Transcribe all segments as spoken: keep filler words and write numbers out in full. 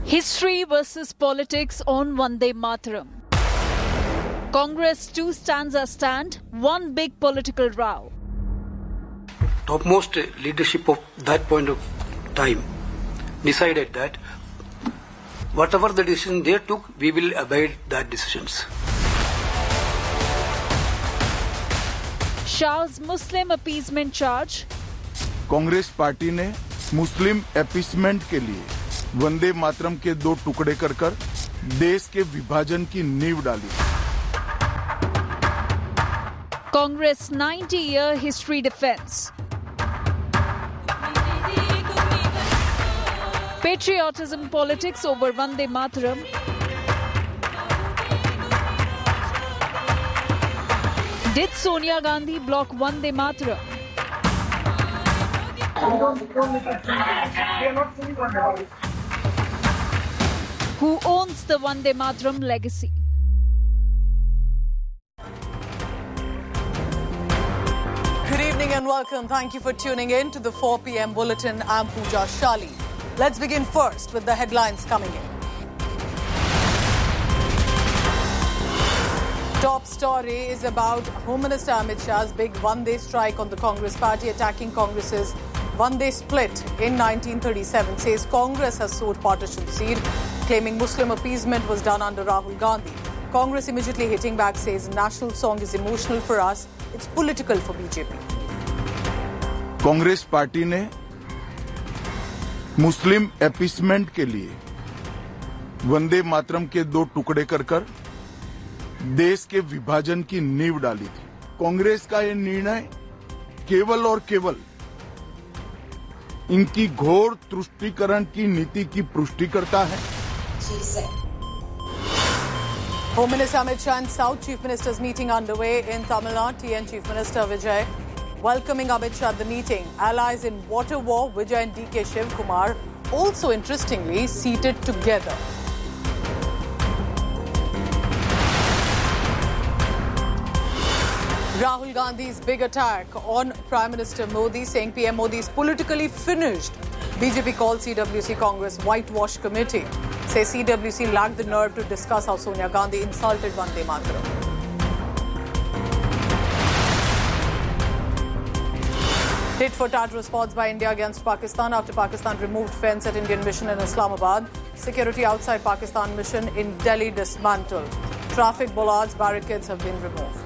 History versus politics on Vande Mataram. Congress too stands a stand, one big political row. Topmost leadership of that point of time decided that whatever the decision they took, we will abide that decisions. Shah's Muslim appeasement charge. Congress party ने मुस्लिम appeasement के लिए वंदे मातरम के दो टुकड़े कर कर देश के विभाजन की नींव डाली. Congress ninety-year history defense. Patriotism politics over Vande Mataram. Did Sonia Gandhi block Vande Mataram? Who owns the Vande Mataram legacy? Good evening and welcome. Thank you for tuning in to the four p m bulletin. I'm Pooja Shali. Let's begin first with the headlines coming in. Top story is about Home Minister Amit Shah's big one-day strike on the Congress party, attacking Congress's one-day split in nineteen thirty-seven. Says Congress has sowed partition seed, claiming Muslim appeasement was done under Rahul Gandhi. Congress immediately hitting back, says national song is emotional for us, it's political for B J P. Congress party ने मुस्लिम appeasement के लिए वंदे मातरम के दो टुकड़े कर कर देश के विभाजन की नींव डाली थी. कांग्रेस का ये निर्णय केवल और केवल इनकी घोर तुष्टीकरण की नीति की पुष्टि करता है. Home Minister Amit Shah and South Chief Ministers meeting underway in Tamil Nadu. T N Chief Minister Vijay welcoming Amit Shah at the meeting. Allies in water war, Vijay and D K Shiv Kumar also interestingly seated together. Rahul Gandhi's big attack on Prime Minister Modi, saying P M Modi is politically finished. B J P called C W C Congress whitewash committee. Says C W C lacked the nerve to discuss how Sonia Gandhi insulted Vande Mataram. Tit for tat response by India against Pakistan after Pakistan removed fence at Indian mission in Islamabad. Security outside Pakistan mission in Delhi dismantled. Traffic bollards, barricades have been removed.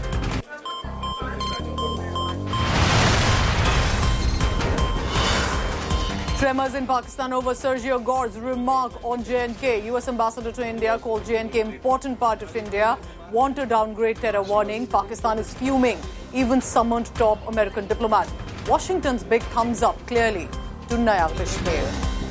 Tremors in Pakistan over Sergio Gore's remark on J and K. U S Ambassador to India called J and K important part of India. Want to downgrade terror warning. Pakistan is fuming. Even summoned top American diplomat. Washington's big thumbs up clearly to Naya Kashmir.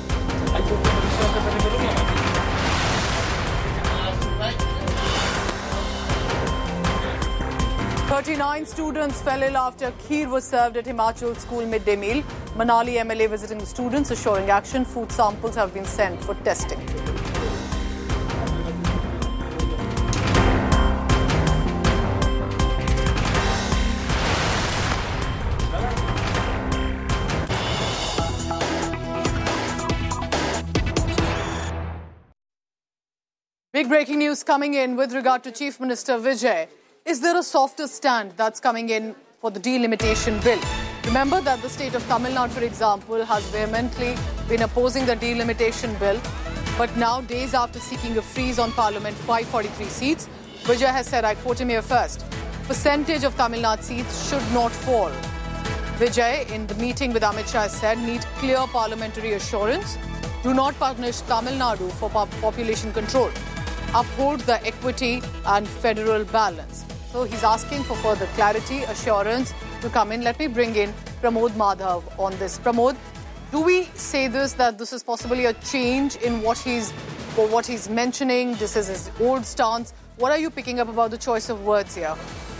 thirty-nine students fell ill after kheer was served at Himachal school midday meal. Manali M L A visiting the students, assuring action. Food samples have been sent for testing. Big breaking news coming in with regard to Chief Minister Vijay. Is there a softer stand that's coming in for the delimitation bill? Remember that the state of Tamil Nadu, for example, has vehemently been opposing the delimitation bill. But now, days after seeking a freeze on Parliament five forty-three seats, Vijay has said, I quote him here first, percentage of Tamil Nadu seats should not fall. Vijay, in the meeting with Amit Shah, said, need clear parliamentary assurance. Do not punish Tamil Nadu for population control. Uphold the equity and federal balance. So he's asking for further clarity, assurance to come in. Let me bring in Pramod Madhav on this. Pramod, do we say this, that this is possibly a change in what he's, or what he's mentioning? This is his old stance. What are you picking up about the choice of words here?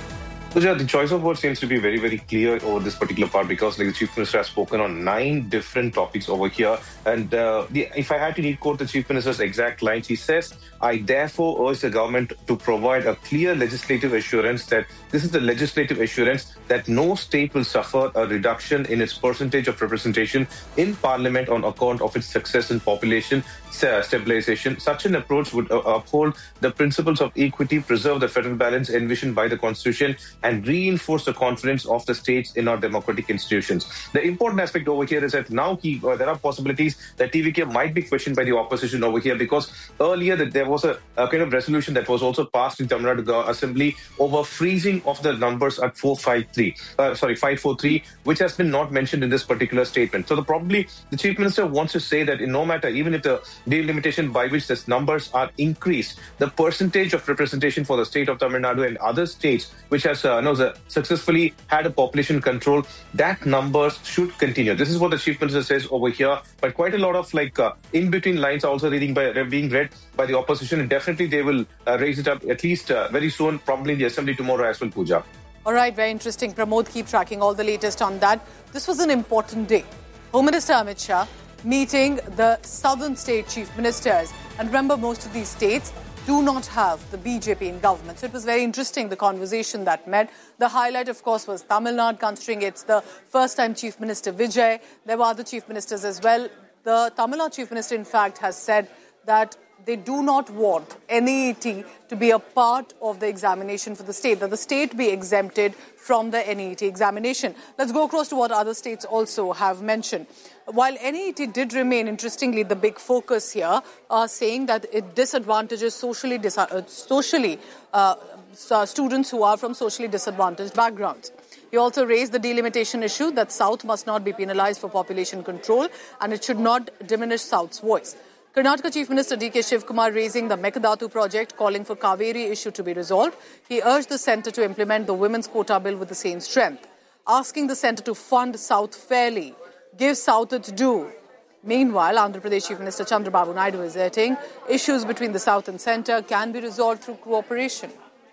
So, yeah, the choice of words seems to be very, very clear over this particular part because like, the Chief Minister has spoken on nine different topics over here. And uh, the, if I had to quote the Chief Minister's exact lines, he says, I therefore urge the government to provide a clear legislative assurance that this is the legislative assurance that no state will suffer a reduction in its percentage of representation in Parliament on account of its success in population stabilization. Such an approach would uh, uphold the principles of equity, preserve the federal balance envisioned by the Constitution, and reinforce the confidence of the states in our democratic institutions. The important aspect over here is that now he, uh, there are possibilities that T V K might be questioned by the opposition over here because earlier that there was a, a kind of resolution that was also passed in Tamil Nadu Assembly over freezing of the numbers at four five three, uh, sorry, five four three, which has been not mentioned in this particular statement. So the, probably the Chief Minister wants to say that in no matter, even if the delimitation by which these numbers are increased, the percentage of representation for the state of Tamil Nadu and other states which has uh, no, successfully had a population control, that numbers should continue. This is what the Chief Minister says over here. But quite a lot of like uh, in-between lines are also reading by, being read by the opposition. And definitely they will uh, raise it up at least uh, very soon, probably in the Assembly tomorrow as well, Pooja. All right, very interesting. Pramod, keep tracking all the latest on that. This was an important day. Home Minister Amit Shah meeting the southern state chief ministers. And remember, most of these states do not have the B J P in government. So it was very interesting, the conversation that met. The highlight, of course, was Tamil Nadu, considering it's the first time Chief Minister Vijay. There were other chief ministers as well. The Tamil Nadu Chief Minister, in fact, has said that they do not want N E E T to be a part of the examination for the state, that the state be exempted from the N E E T examination. Let's go across to what other states also have mentioned. While N E E T did remain, interestingly, the big focus here, uh, saying that it disadvantages socially, dis- uh, socially uh, uh, students who are from socially disadvantaged backgrounds. He also raised the delimitation issue that South must not be penalized for population control and it should not diminish South's voice. Karnataka Chief Minister D K Shivkumar raising the Mekadatu project, calling for Kaveri issue to be resolved. He urged the centre to implement the women's quota bill with the same strength, asking the centre to fund South fairly, give South its due. Meanwhile, Andhra Pradesh Chief Minister Chandrababu Naidu is asserting issues between the South and centre can be resolved through cooperation.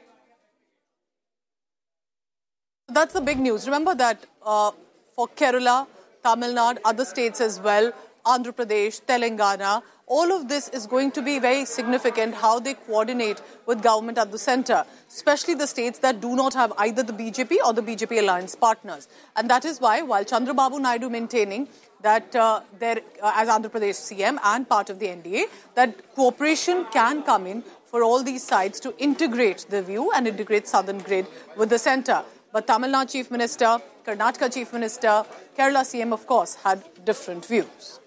That's the big news. Remember that uh, for Kerala, Tamil Nadu, other states as well, Andhra Pradesh, Telangana, all of this is going to be very significant, how they coordinate with government at the centre, especially the states that do not have either the B J P or the B J P alliance partners. And that is why, while Chandrababu Naidu maintaining that uh, there, uh, as Andhra Pradesh C M and part of the N D A, that cooperation can come in for all these sides to integrate the view and integrate Southern grid with the centre. But Tamil Nadu Chief Minister, Karnataka Chief Minister, Kerala C M, of course, had different views.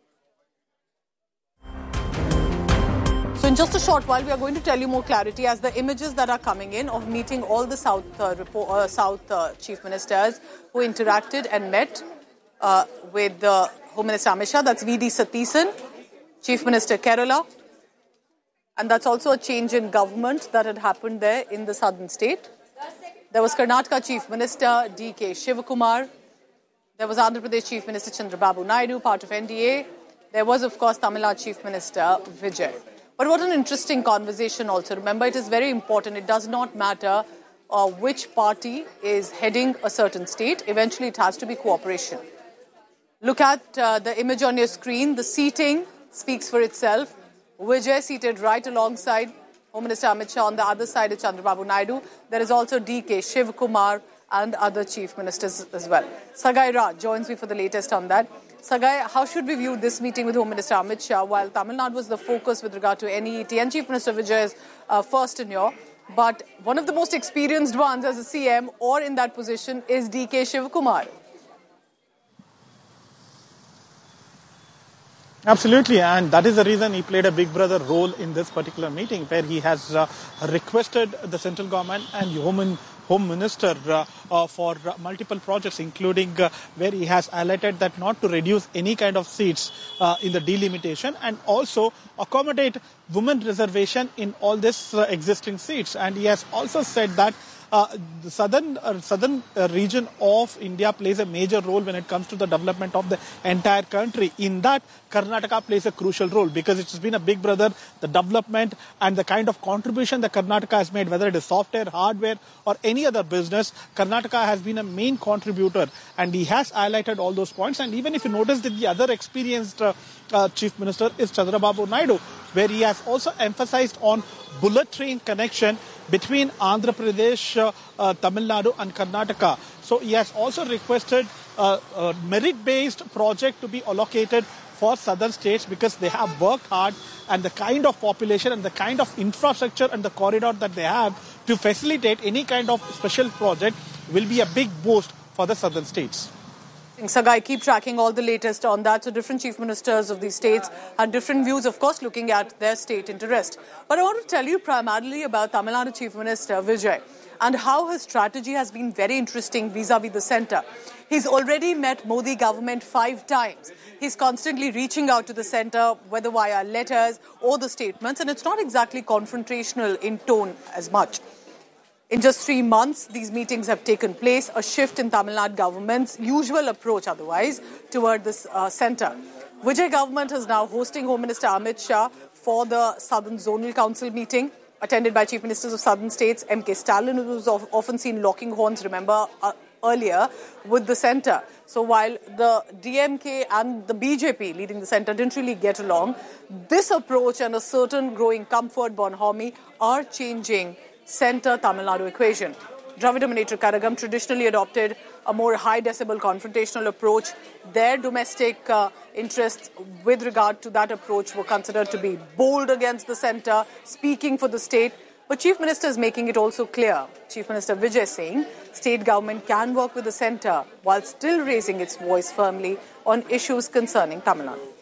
So in just a short while, we are going to tell you more clarity as the images that are coming in of meeting all the South, uh, report, uh, South uh, Chief Ministers who interacted and met uh, with the uh, Home Minister Amit Shah. That's V D Satheesan, Chief Minister Kerala. And that's also a change in government that had happened there in the southern state. There was Karnataka Chief Minister D K Shivakumar. There was Andhra Pradesh Chief Minister Chandrababu Naidu, part of N D A. There was, of course, Tamil Nadu Chief Minister Vijay. But what an interesting conversation also. Remember, it is very important. It does not matter uh, which party is heading a certain state. Eventually, it has to be cooperation. Look at uh, the image on your screen. The seating speaks for itself. Vijay seated right alongside Home Minister Amit Shah. On the other side is Chandrababu Naidu. There is also D K Shivakumar and other chief ministers as well. Sagai Raj joins me for the latest on that. Sagai, how should we view this meeting with Home Minister Amit Shah? While Tamil Nadu was the focus with regard to N E E T and Chief Minister Vijay is uh, first tenure, but one of the most experienced ones as a C M or in that position is D K Shivakumar. Absolutely, and that is the reason he played a big brother role in this particular meeting, where he has uh, requested the central government and Home, home Minister uh, uh, for uh, multiple projects, including uh, where he has highlighted that not to reduce any kind of seats uh, in the delimitation and also accommodate women reservation in all these uh, existing seats. And he has also said that uh, the southern uh, southern uh, region of India plays a major role when it comes to the development of the entire country. In that, Karnataka plays a crucial role because it has been a big brother, the development and the kind of contribution that Karnataka has made, whether it is software, hardware or any other business. Karnataka has been a main contributor, and he has highlighted all those points. And even if you notice that the other experienced uh, uh, Chief Minister is Chandrababu Naidu, where he has also emphasized on bullet train connection between Andhra Pradesh, uh, uh, Tamil Nadu and Karnataka. So he has also requested uh, a merit-based project to be allocated for southern states because they have worked hard, and the kind of population and the kind of infrastructure and the corridor that they have to facilitate any kind of special project will be a big boost for the southern states. Sagai, keep tracking all the latest on that. So different chief ministers of these states had different views, of course, looking at their state interest. But I want to tell you primarily about Tamil Nadu Chief Minister Vijay and how his strategy has been very interesting vis-a-vis the centre. He's already met Modi government five times. He's constantly reaching out to the centre, whether via letters or the statements, and it's not exactly confrontational in tone as much. In just three months, these meetings have taken place, a shift in Tamil Nadu government's usual approach otherwise toward this uh, centre. Vijay government is now hosting Home Minister Amit Shah for the Southern Zonal Council meeting, attended by Chief Ministers of Southern States. M K Stalin, who was often seen locking horns, remember, uh, earlier with the centre. So while the D M K and the B J P leading the centre didn't really get along, this approach and a certain growing comfort bonhomie are changing centre Tamil Nadu equation. Dravida Munnetra Kazhagam traditionally adopted a more high decibel confrontational approach. Their domestic uh, interests with regard to that approach were considered to be bold against the centre, speaking for the state. But Chief Minister is making it also clear. Chief Minister Vijay saying state government can work with the centre while still raising its voice firmly on issues concerning Tamil Nadu.